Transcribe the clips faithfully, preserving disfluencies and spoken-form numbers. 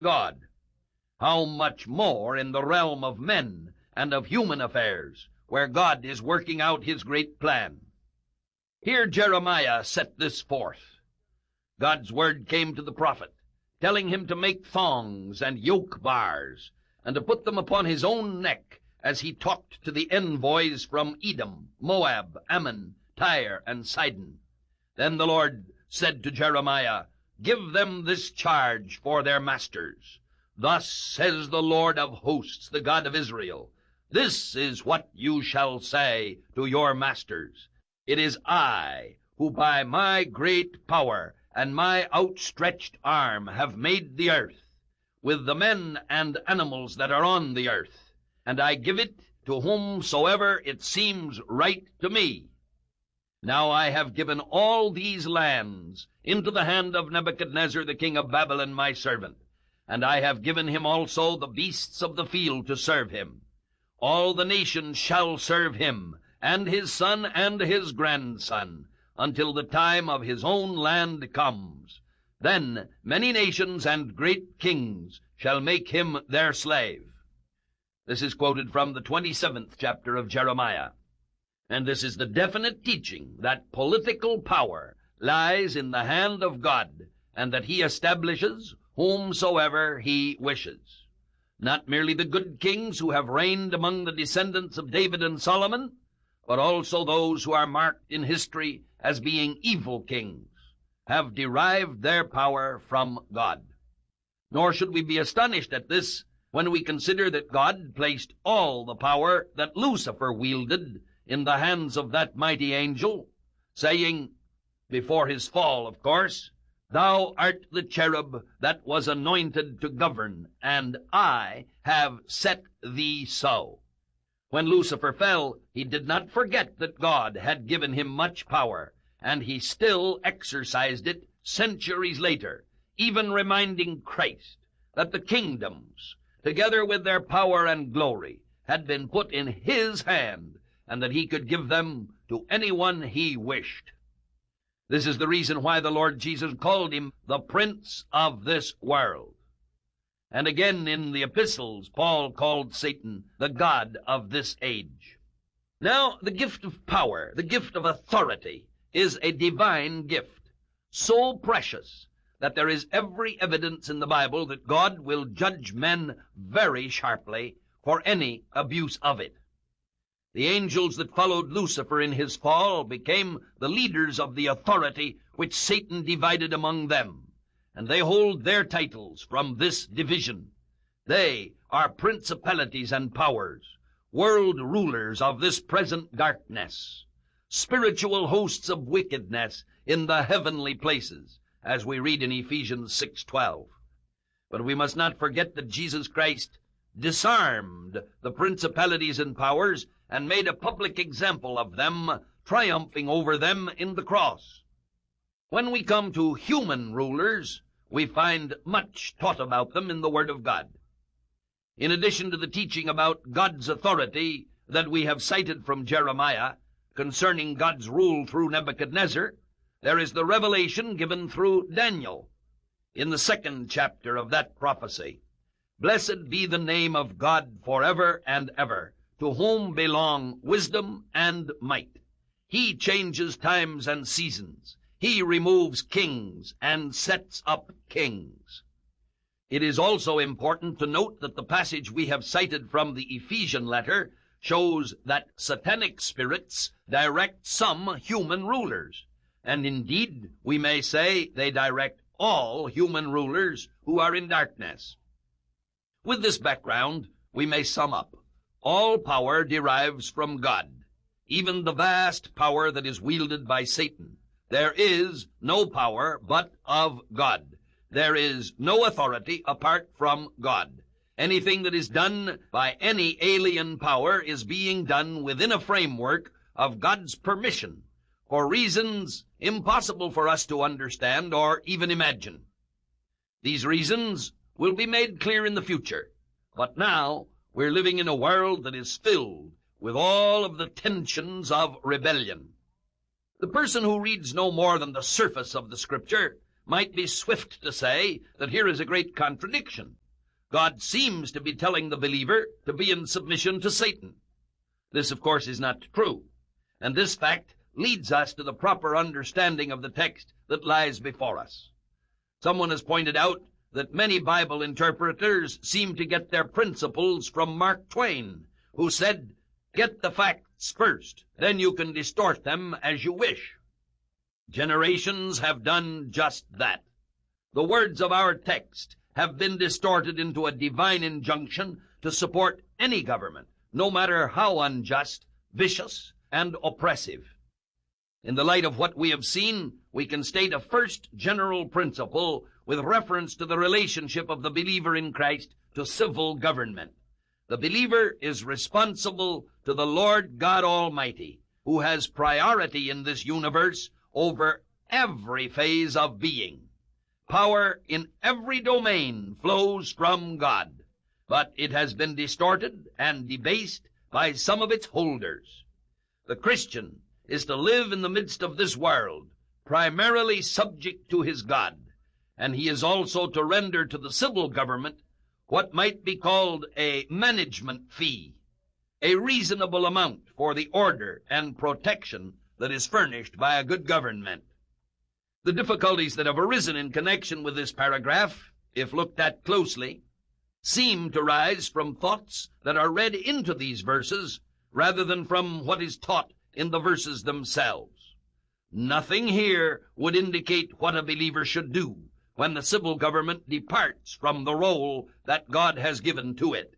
God. How much more in the realm of men and of human affairs, where God is working out his great plan. Here Jeremiah set this forth. God's word came to the prophet, telling him to make thongs and yoke bars, and to put them upon his own neck, as he talked to the envoys from Edom, Moab, Ammon, Tyre, and Sidon. Then the Lord said to Jeremiah, "Give them this charge for their masters. Thus says the Lord of hosts, the God of Israel, this is what you shall say to your masters. It is I who by my great power and my outstretched arm have made the earth, with the men and animals that are on the earth, and I give it to whomsoever it seems right to me. Now I have given all these lands into the hand of Nebuchadnezzar the king of Babylon my servant, and I have given him also the beasts of the field to serve him. All the nations shall serve him, and his son and his grandson, until the time of his own land comes. Then many nations and great kings shall make him their slave." This is quoted from the twenty-seventh chapter of Jeremiah. And this is the definite teaching that political power lies in the hand of God, and that he establishes whomsoever he wishes. Not merely the good kings who have reigned among the descendants of David and Solomon, but also those who are marked in history as being evil kings, have derived their power from God. Nor should we be astonished at this when we consider that God placed all the power that Lucifer wielded in the hands of that mighty angel, saying, before his fall, of course, "Thou art the cherub that was anointed to govern, and I have set thee so." When Lucifer fell, he did not forget that God had given him much power, and he still exercised it centuries later, even reminding Christ that the kingdoms, together with their power and glory, had been put in his hand, and that he could give them to anyone he wished. This is the reason why the Lord Jesus called him the prince of this world. And again in the epistles, Paul called Satan the god of this age. Now, the gift of power, the gift of authority, is a divine gift, so precious that there is every evidence in the Bible that God will judge men very sharply for any abuse of it. The angels that followed Lucifer in his fall became the leaders of the authority which Satan divided among them, and they hold their titles from this division. They are principalities and powers, world rulers of this present darkness, spiritual hosts of wickedness in the heavenly places, as we read in Ephesians six twelve. But we must not forget that Jesus Christ disarmed the principalities and powers and made a public example of them, triumphing over them in the cross. When we come to human rulers, we find much taught about them in the Word of God. In addition to the teaching about God's authority that we have cited from Jeremiah concerning God's rule through Nebuchadnezzar, there is the revelation given through Daniel in the second chapter of that prophecy. "Blessed be the name of God forever and ever, to whom belong wisdom and might. He changes times and seasons. He removes kings and sets up kings." It is also important to note that the passage we have cited from the Ephesian letter shows that satanic spirits direct some human rulers, and indeed we may say they direct all human rulers who are in darkness. With this background, we may sum up. All power derives from God, even the vast power that is wielded by Satan. There is no power but of God. There is no authority apart from God. Anything that is done by any alien power is being done within a framework of God's permission, for reasons impossible for us to understand or even imagine. These reasons will be made clear in the future, but now we're living in a world that is filled with all of the tensions of rebellion. The person who reads no more than the surface of the Scripture might be swift to say that here is a great contradiction. God seems to be telling the believer to be in submission to Satan. This, of course, is not true, and this fact leads us to the proper understanding of the text that lies before us. Someone has pointed out that many Bible interpreters seem to get their principles from Mark Twain, who said, "Get the facts first, then you can distort them as you wish." Generations have done just that. The words of our text have been distorted into a divine injunction to support any government, no matter how unjust, vicious, and oppressive. In the light of what we have seen, we can state a first general principle with reference to the relationship of the believer in Christ to civil government. The believer is responsible to the Lord God Almighty, who has priority in this universe over every phase of being. Power in every domain flows from God, but it has been distorted and debased by some of its holders. The Christian is to live in the midst of this world, primarily subject to his God, and he is also to render to the civil government what might be called a management fee, a reasonable amount for the order and protection that is furnished by a good government. The difficulties that have arisen in connection with this paragraph, if looked at closely, seem to rise from thoughts that are read into these verses rather than from what is taught in the verses themselves. Nothing here would indicate what a believer should do when the civil government departs from the role that God has given to it.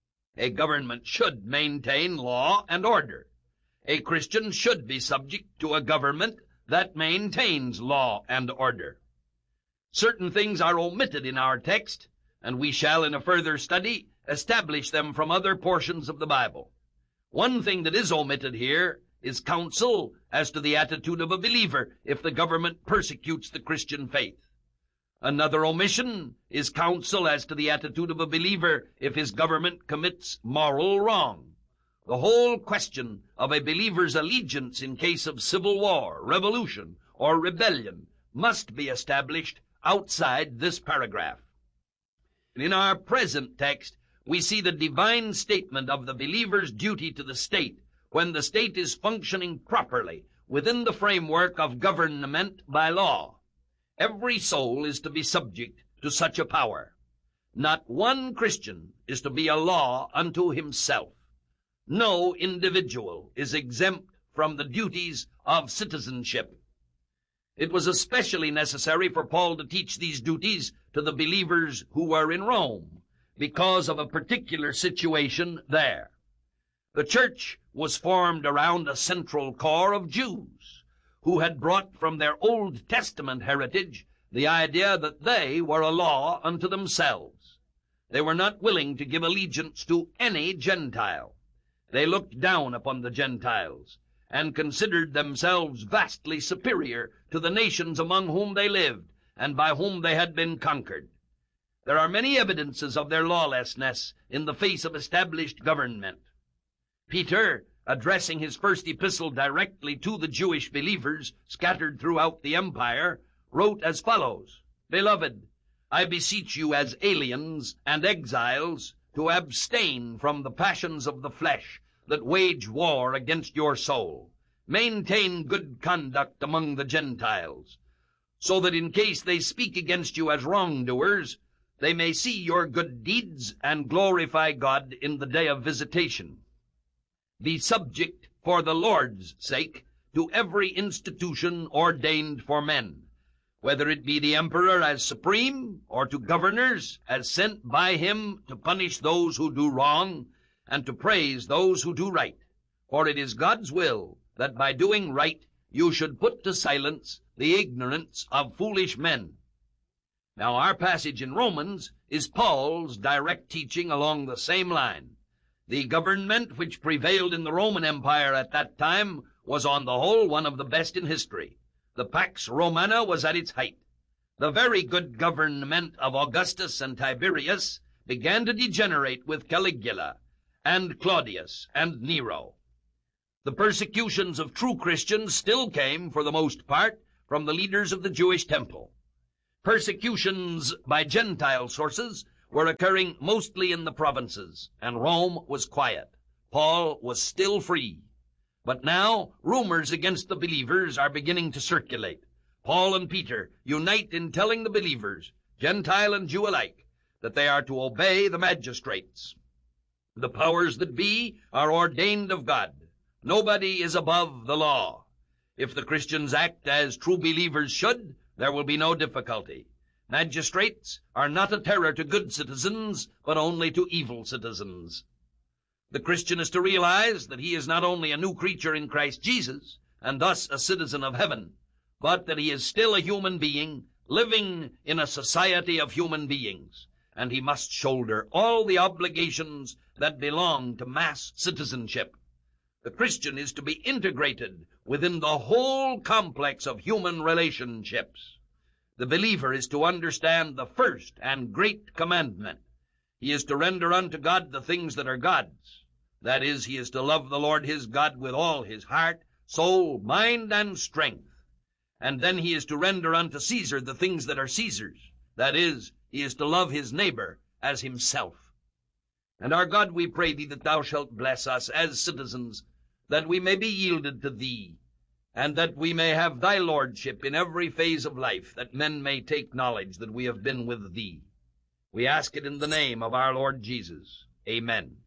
A government should maintain law and order. A Christian should be subject to a government that maintains law and order. Certain things are omitted in our text, and we shall in a further study establish them from other portions of the Bible. One thing that is omitted here is counsel as to the attitude of a believer if the government persecutes the Christian faith. Another omission is counsel as to the attitude of a believer if his government commits moral wrong. The whole question of a believer's allegiance in case of civil war, revolution, or rebellion must be established outside this paragraph. In our present text, we see the divine statement of the believer's duty to the state when the state is functioning properly within the framework of government by law. Every soul is to be subject to such a power. Not one Christian is to be a law unto himself. No individual is exempt from the duties of citizenship. It was especially necessary for Paul to teach these duties to the believers who were in Rome because of a particular situation there. The church was formed around a central core of Jews who had brought from their Old Testament heritage the idea that they were a law unto themselves. They were not willing to give allegiance to any Gentile. They looked down upon the Gentiles and considered themselves vastly superior to the nations among whom they lived and by whom they had been conquered. There are many evidences of their lawlessness in the face of established government. Peter, addressing his first epistle directly to the Jewish believers scattered throughout the empire, wrote as follows, "Beloved, I beseech you as aliens and exiles to abstain from the passions of the flesh that wage war against your soul. Maintain good conduct among the Gentiles, so that in case they speak against you as wrongdoers, they may see your good deeds and glorify God in the day of visitation. Be subject for the Lord's sake to every institution ordained for men, whether it be the emperor as supreme, or to governors as sent by him to punish those who do wrong, and to praise those who do right. For it is God's will that by doing right you should put to silence the ignorance of foolish men." Now our passage in Romans is Paul's direct teaching along the same line. The government which prevailed in the Roman Empire at that time was on the whole one of the best in history. The Pax Romana was at its height. The very good government of Augustus and Tiberius began to degenerate with Caligula and Claudius and Nero. The persecutions of true Christians still came, for the most part, from the leaders of the Jewish temple. Persecutions by Gentile sources were occurring mostly in the provinces, and Rome was quiet. Paul was still free. But now rumors against the believers are beginning to circulate. Paul and Peter unite in telling the believers, Gentile and Jew alike, that they are to obey the magistrates. The powers that be are ordained of God. Nobody is above the law. If the Christians act as true believers should, there will be no difficulty. Magistrates are not a terror to good citizens, but only to evil citizens. The Christian is to realize that he is not only a new creature in Christ Jesus, and thus a citizen of heaven, but that he is still a human being, living in a society of human beings, and he must shoulder all the obligations that belong to mass citizenship. The Christian is to be integrated within the whole complex of human relationships. The believer is to understand the first and great commandment. He is to render unto God the things that are God's. That is, he is to love the Lord his God with all his heart, soul, mind, and strength. And then he is to render unto Caesar the things that are Caesar's. That is, he is to love his neighbor as himself. And our God, we pray thee that thou shalt bless us as citizens, that we may be yielded to thee, and that we may have thy lordship in every phase of life, that men may take knowledge that we have been with thee. We ask it in the name of our Lord Jesus. Amen.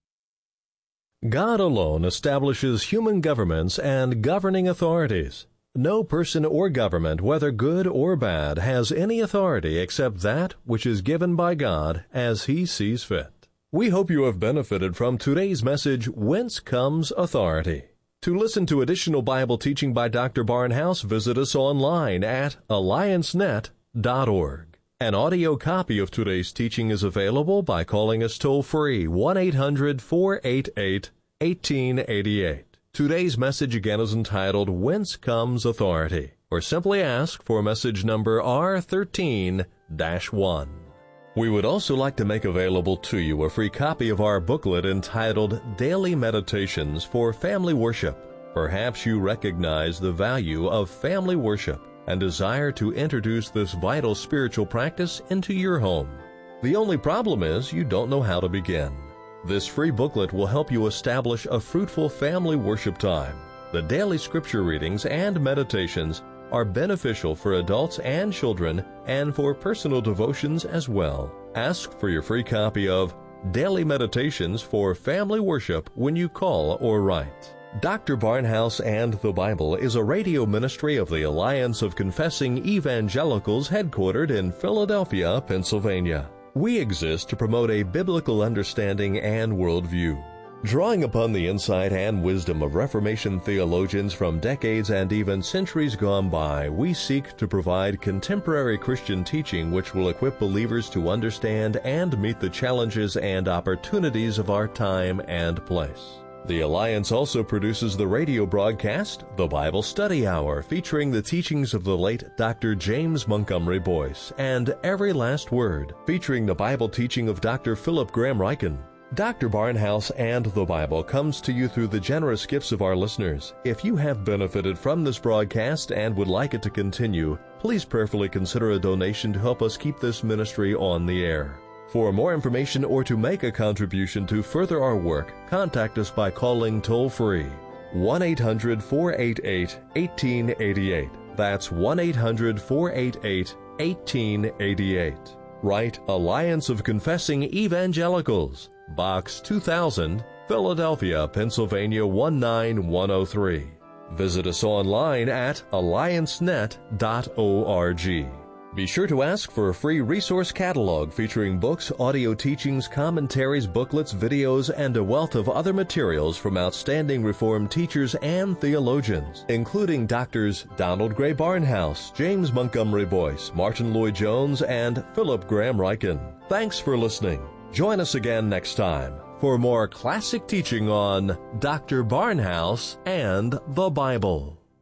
God alone establishes human governments and governing authorities. No person or government, whether good or bad, has any authority except that which is given by God as He sees fit. We hope you have benefited from today's message, Whence Comes Authority? To listen to additional Bible teaching by Doctor Barnhouse, visit us online at alliance net dot org. An audio copy of today's teaching is available by calling us toll-free one eight hundred, four eight eight, one eight eight eight. Today's message again is entitled, Whence Comes Authority? Or simply ask for message number R thirteen dash one. We would also like to make available to you a free copy of our booklet entitled Daily Meditations for Family Worship. Perhaps you recognize the value of family worship and desire to introduce this vital spiritual practice into your home. The only problem is you don't know how to begin. This free booklet will help you establish a fruitful family worship time. The daily scripture readings and meditations are beneficial for adults and children and for personal devotions as well. Ask for your free copy of Daily Meditations for Family Worship when you call or write. Doctor Barnhouse and the Bible is a radio ministry of the Alliance of Confessing Evangelicals headquartered in Philadelphia, Pennsylvania. We exist to promote a biblical understanding and worldview. Drawing upon the insight and wisdom of Reformation theologians from decades and even centuries gone by, we seek to provide contemporary Christian teaching which will equip believers to understand and meet the challenges and opportunities of our time and place. The Alliance also produces the radio broadcast, The Bible Study Hour, featuring the teachings of the late Doctor James Montgomery Boyce, and Every Last Word, featuring the Bible teaching of Doctor Philip Graham Ryken. Doctor Barnhouse and the Bible comes to you through the generous gifts of our listeners. If you have benefited from this broadcast and would like it to continue, please prayerfully consider a donation to help us keep this ministry on the air. For more information or to make a contribution to further our work, contact us by calling toll-free one eight hundred, four eight eight, one eight eight eight. That's one eight hundred, four eight eight, one eight eight eight. Write Alliance of Confessing Evangelicals, Box two thousand, Philadelphia, Pennsylvania one nine one oh three. Visit us online at alliance net dot org. Be sure to ask for a free resource catalog featuring books, audio teachings, commentaries, booklets, videos, and a wealth of other materials from outstanding Reformed teachers and theologians, including Doctors Donald Gray Barnhouse, James Montgomery Boyce, Martin Lloyd-Jones, and Philip Graham Ryken. Thanks for listening. Join us again next time for more classic teaching on Doctor Barnhouse and the Bible.